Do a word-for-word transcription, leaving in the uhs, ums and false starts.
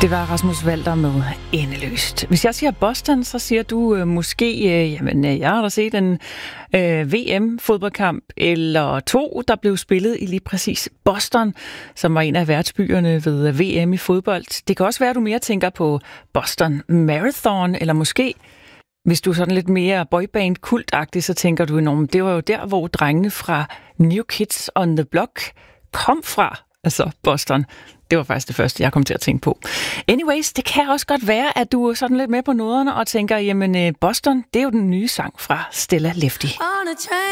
Det var Rasmus Walter med Endeløst. Hvis jeg siger Boston, så siger du øh, måske, øh, jamen øh, jeg har da set en øh, V M-fodboldkamp eller to, der blev spillet i lige præcis Boston, som var en af værtsbyerne ved V M i fodbold. Det kan også være, at du mere tænker på Boston Marathon, eller måske, hvis du er sådan lidt mere boyband-kultagtig, så tænker du enormt, det var jo der, hvor drengene fra New Kids on the Block kom fra. Altså Boston. Det var faktisk det første, jeg kom til at tænke på. Anyways, det kan også godt være, at du er sådan lidt med på noderne og tænker, jamen Boston, det er jo den nye sang fra Stella Lefty.